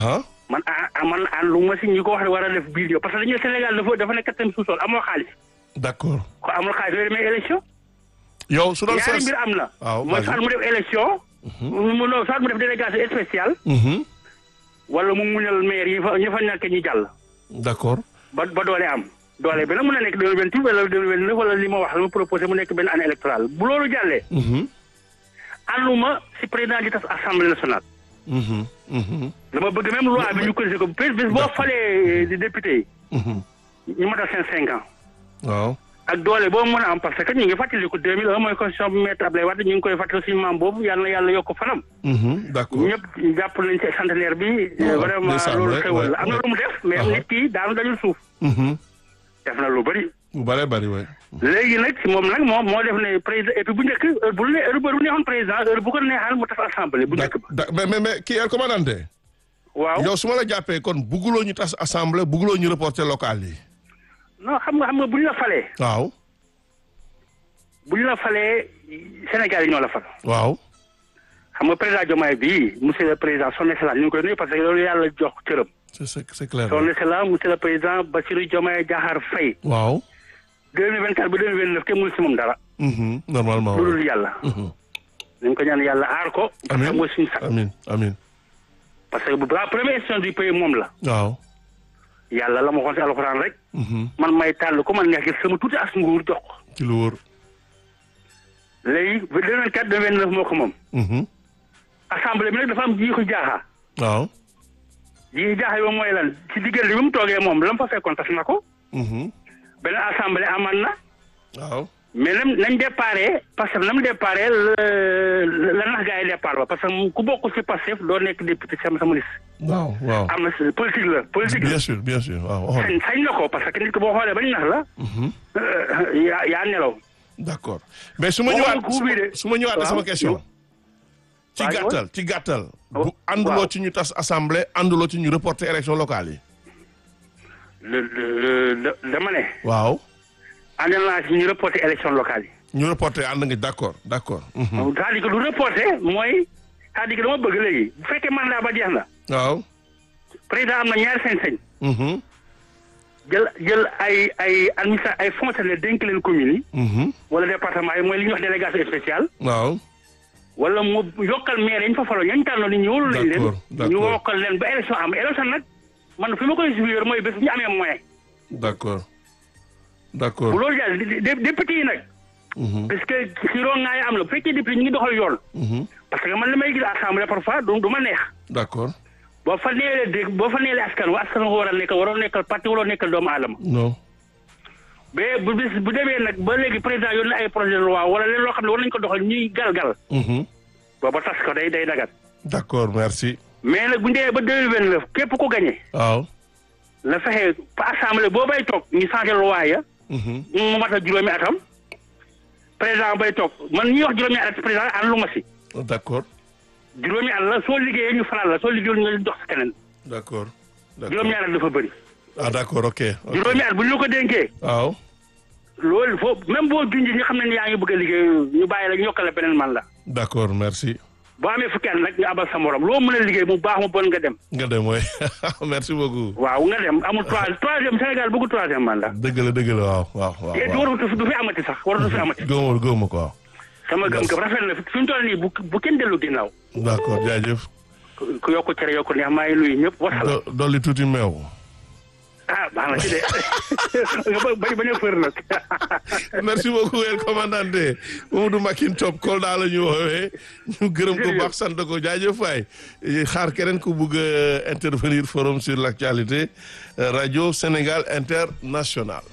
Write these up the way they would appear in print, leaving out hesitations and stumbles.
ah. man ànduma si ñi ko wax ne war a def biir parce que dañu Sénégal dafa nekk quatrième sous-sol amoo xaalis. d'accord. ko amul xaalis yooyu demee élection. yow su doon ñaari mbir am na. waaw mooy soit mu def élection. soit mu def délégation spéciale. wala mu muñal maire yi fa nekk ñi jàll. d'accord. ba doole am. doole bi nag mën na nekk 2028 wala 2029 wala li ma wax la ma proposé mu nekk benn année électorale bu loolu jàllee. ànduma si président di tas assemblée nationale. dama bëgg même loi bi ñu corrigé ko bés boo falee di député yi. ñu matal seen 5 ans. waaw. ak doole boobu mën a am parce que ñu ngi fàttaliku 2001 mooy constitution bi maître Abdoulaye Wade ñu ngi koy fàttali suñu maam boobu yàlla na yàlla yokk fanam. d'accord ñëpp jàpp nañ ci centenaire bi. vraiment loolu xewal la am na lu mu def. mais nit ki daanu dañul suuf. def na lu bëri. bu bëree bëri waay. léegi nag moom moo def ne président et puis bu njëkk heure bu neexoon président heure bu ko neexal mu tas assemblée bu njëkk ba. mais kii el commandante. waaw yow su ma la jàppee kon bugguloo ñu tas assemblée bugguloo ñu reporter local yi. non xam nga bu ñu la falee. waaw. bu ñu la falee Sénégal yi ñoo la fal. waaw. xam nga président Diomaye bii monsieur le président son excellence ñu ngi koy nuyu parce que loolu yàlla jox cëram. c'est clair. son excellence monsieur le président Bassirou Diomaye Diakhar Faye. waaw. 2024 ba 2029 kenn mënul si moom dara. normalement lu dul yàlla. nañ ko ñaan yàlla aar ko. parce que mooy suñu sax. amiin. parce que la première institution du pays moom la. waaw. yàlla la ma waxoon si alxuraan rek. man may tànn ko man neex gi sama tuuti as nguur jox ko. ci lu wóor. léegi 2024 2029 moo ko moom. assemblée bi nag dafa am jiixu jaaxa. waaw. jiixu jaaxa yow mooy lan ci diggante bi mu toogee moom la mu fa fekkoon tas na ko. beneen assemblée aman na. waaw. mais nañ déparé parce que na mu déparé la nax gaa yi départ ba parce que ku bokk ci Pastef doo nekk député sama liste. waaw. am na politique la politique la. bien sûr waaw. sañ na ko parce que nit ki boo xoolee bañ nax la. yaa nelaw. d'accord mais su ma ñëwaatee sama question. ci gàttal. bu ànduloo ci ñu tas assemblée ànduloo ci ñu reporter élection locale yi. dama ne. waaw. ànd naa ci ñu reporter élection locale yi. ñu reporter ànd nga d'accord. c'est-à-dire que lu reporter mooy c'est-à-dire que dama bëgg léegi bu fekkee mandat ba jeex na. waaw. président am na ñaari sañ-sañ. jël ay administration ay fonctionnaires dénk leen communes yi. wala département yi mooy li ñuy wax délégation spéciale. waaw. wala mu yokkal maire yi ñu fa faloo ñañ tànnoon ni ñu wóolu lañ leen. ñu yokkal leen ba élection am élection nag man fi ma koy suivre mooy bés bu ñu amee moyen. d'accord. bu loolu jàll député yi nag. parce que xiroo ngaa yi am la bu fekkee député ñu ngi doxal yoon. parce que man li may gis assemblée parfois du ma neex. d'accord. boo fa neelee askan war a nekk waroo nekkal parti waroo nekkal doomu aadama. non. mais bu demee nag ba léegi président yoon na ay projet de loi wala leen loo xam ne war nañu ko doxal ñuy galgal. booba tas ko day dagat. d'accord merci. mais nag bu ñu demee ba 2029 képp ku gagné. waaw. la fexe ba assemblée boo bay toog ñu changé loi ya. mu mat a juróomi atam. président bay toog man ñuy wax juróomi at président ànd lu ma si. d'accord. juróomi at la soo liggéeyee ñu faral la soo liggéeyul nga dox si keneen. d'accord. juróomi at dafa bëri. d'accord ok. juróomi at bu ñu la ko dénkee. waaw. loolu foofu même boo junjee ñu xam ne yaa ngi bëgg a liggéey ñu bàyyi la ñu yokkale beneen man la. d'accord merci. boo amee fukki at nag nga abal sa morom loo mën a liggéey mu baax mu bon nga dem. nga dem mooy merci beaucoup. waaw nga dem amul troisième Sénégal bëggu troisième mandat. dëgg la waaw. te du fi amati sax waratu fi amati. góoma ko waaw. sama gëm-gëm rafet na fi mu toll nii bu kenn dellu ginnaaw. d'accord jaajëf. ku yokku cere yokku neex maa ngi nuyu ñëpp wasalaam. dolli tuuti meew. baax na ci de bañ a fër nag. merci beaucoup el commandante Mamadou Makin Top Kolda la ñu woowee ñu gërëm ko baax sant ko jaajëf waay xaar keneen ku bugg a intervenir forum sur l'actualité radio Sénégal International.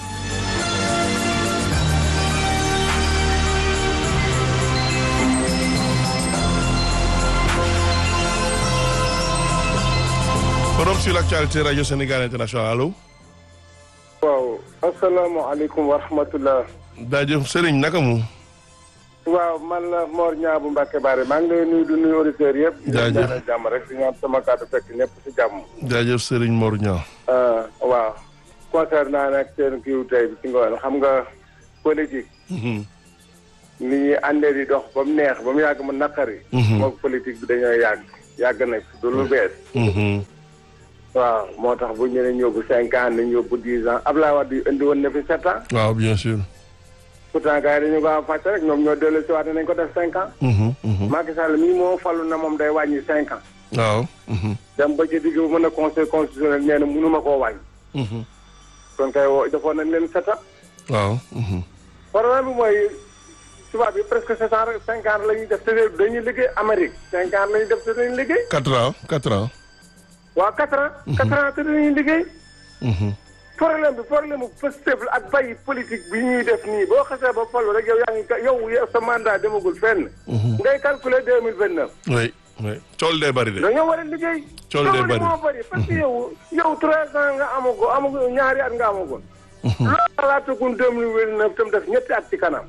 forum sur l'actualité radio Sénégal International allo. waaw asalaamaaleykum wa rahmatulah. jaajëf Serigne naka mu. waaw man la Mor Niang bu Mbacke Bari maa ngi lay nuyu di nuyu auditeurs yëpp. jaajëf di jàmm rek di ñaan sama kàddu fekk ñëpp ci jàmm. jaajëf Serigne Mor Niang. waaw concernant nag seen kiiw tey bi ci ngoon xam nga politique. ni ñuy àndee di dox ba mu neex ba mu yàgg mu naqari. moom politique bi dañoo yàgg. yàgg na fi du lu bees. waaw moo tax bu ñu nee yóbbu 5 ans nañ yóbbu 10 ans Abdoulaye Wade indi woon na fi 7 ans. waaw bien sûr. pourtant gars yi dañu ko am fàcc rek ñoom ñoo dellu si waat nañ ko def 5 ans. Macky Sall mii moo falu na moom day wàññi 5 ans. waaw. dem ba ci digg bu mën a conseil constitutionnel nee na mënuma koo wàññi. kon kay defoon nañ leen 7 ans. waaw. problème bi mooy tubaab bi presque 7 ans rek 5 ans la ñuy def te dañuy liggéey Amérique 5 ans la ñuy def te dañuy liggéey. 4 ans 4 ans. waaw 4 ans. 4 ans te dañuy liggéey. problème bu Pastef la ak bàyyi politique bi ñuy def nii boo xasee ba falu rek yow yaa ngi yow sa mandat demagul fenn. ngay calculer 2029. oui oui cool day bari de. dañoo war a liggéey. cool day bari moo bari parce que yow 3 ans nga amago ñaari at nga amagoon. loolu xalaatagul 2029 tam def ñetti at ci kanam.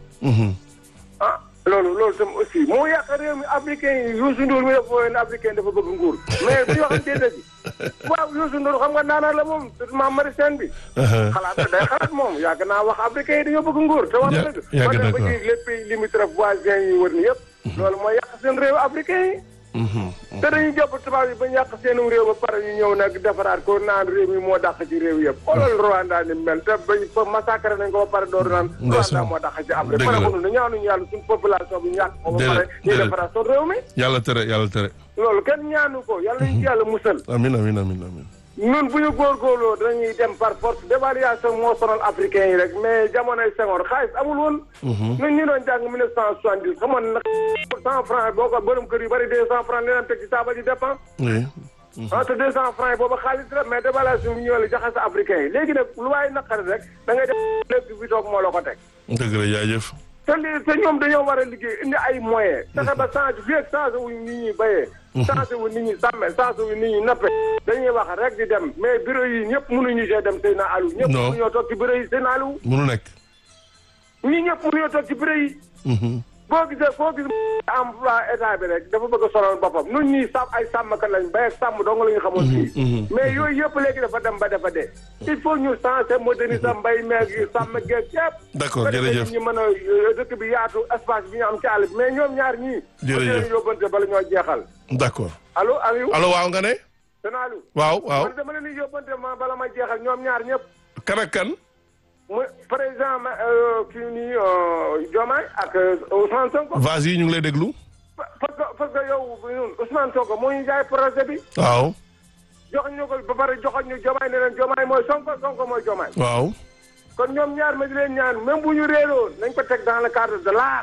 ah loolu tam aussi moo yàq réew mi africain yi Youssou Ndour mi dafa woyoon africain dafa bëgg nguur mais bu ñu waxantee dëgg waaw Youssou Ndour xam nga naanaa la moom maam Marisène bi. day xalaat moom yàgg naa wax africain yi dañoo bëgg nguur. te wax dëgg yàgg na ko ba ci les pays limitrophes voisins yi wër ni yëpp. loolu mooy yàq seen réew africain yi. te dañuy jàpp tubaab yi ba ñu yàq seenum réew ba pare ñu ñëw nag defaraat ko naan réew mi moo dàq ci réew yëpp. xoolal Rwanda ni mel te bañ fa massacré nañ ko ba pare door naan. Rwanda moo dàq ci Afrique. dëgg la kon nag ñaanuñu yàlla suñu population bi ñàkk ko ba pare. ñuy defaraat suñu réew mi. yàlla tere. loolu kenn ñaanu ko yàlla ñu ci yàlla musal. amiin. ñun bu ñu góorgóorloo dañuy dem par force dévaluation moo sonal africain yi rek mais jamonoy Senghor xaalis amul woon. ñun ñu doon jàng 1970 xamoon na 100 francs boo ko borom kër yu bari 200 francs leen teg ci taabal yi dépense. oui. te 200 francs yi booba xaalis la mais dévaluation bi ñëw la jaxase africain yi léegi nag lu waaye naqari rek da ngay def lépp bi toog moo la ko teg. dëgg la jaajëf. te ñoom dañoo war a liggéey indi ay moyens. fexe ba changé fii ak changé wuñ nit ñi béyee. changé wu nit ñi sàmmee changé wu nit ñi nappe. dañuy wax rek di dem mais bureau yi ñëpp mënuñu see dem Seyna Aliou. ñëpp mënuñoo toog ci bureau yi Seyna Aliou. mënu nekk. ñii ñëpp mënuñoo toog ci bureau yi. boo gis emploi état bi rek dafa bëgg a sonal boppam nun ñii ay sàmmkat lañ bay ak sàmm dong la ñu xamoon fii. mais yooyu yëpp léegi dafa dem ba dafa dee. il faut ñu changer moderniser mbay meeg sàmm geeg yëpp. d'accord jërëjëf ñu mën a dëkk bi yaatu espace bi ñu am ci àll bi mais ñoom ñaar ñii. jërëjëf ñu yóbbante bala ñoo jeexal. d'accord. allo Aliou. allo waaw nga ne. sëñ Aliou. waaw. man dama leen di yóbbante bala ma jeexal ñoom ñaar ñëpp. kan ak kan. mu président kii nii Diomaye ak Ousmane Sonko. vas-y ñu ngi lay déglu. parce que yow ñun Ousmane Sonko moo ñu jaay projet bi. waaw. jox ñu ko ba pare joxoon ñu Diomaye ne leen Diomaye mooy Sonko Sonko mooy Diomaye. waaw. kon ñoom ñaar ma di leen ñaan même bu ñu réeroon nañ ko teg dans le cadre de l'art.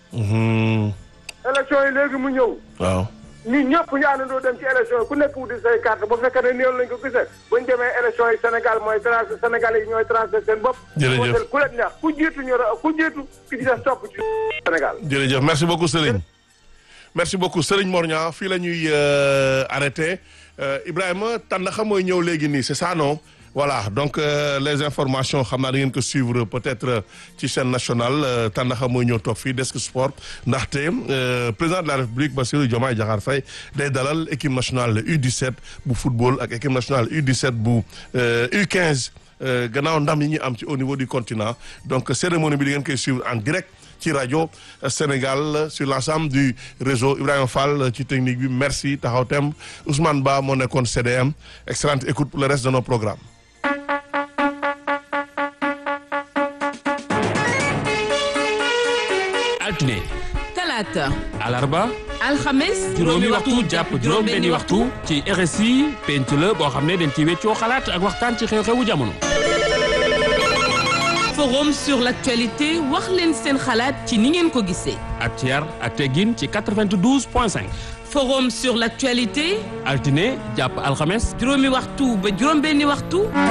élection yi léegi mu ñëw. waaw. ñun ñëpp ñu àndandoo dem ci élection yi ku nekk wuti say carte bu fekkee ne néew lañ ko gisee buñ demee élection yi Sénégal mooy tracé Sénégal yi ñooy tracé seen bopp. jërëjëf ku leen neex ku jiitu ki ci des topp ci Sénégal. jërëjëf merci beaucoup Serigne. merci beaucoup Serigne Mor Niang fii la ñuy arrêté Ibrahima Tandakha mooy ñëw léegi nii c'est ça non. voilà donc les informations xam naa da ngeen ko suivre peut-être ci chaîne nationale Tandakha mooy ñëw toog fii desk sport ndaxte président de la République Bassirou Diomaye Diakhar Faye day dalal équipe nationale U17 bu football ak équipe nationale U17 bu U15 gannaaw ndam yi ñu am ci au niveau du continent donc cérémonie bi di ngeen koy suivre en direct ci rajo Sénégal sur l'ensemble du réseau Ibrahima Fall ci technique bi merci taxaw tem Ousmane Ba moo nekkoon CDM excellente écoute pour le reste de nos programmes. altine talaata alarba alxames juróomi waxtu jàpp juróom-benni waxtu ci RSI penc la boo xam ne dañ ci weccoo xalaat ak waxtaan ci xew-xewu jamono. forum sur l'actualité wax leen seen xalaat ci ni ngeen ko gisee. ak ci yar ak teggin ci 92.5. forum sur l'actualité altine jàpp alxames juróomi waxtu ba juróom-benni waxtu.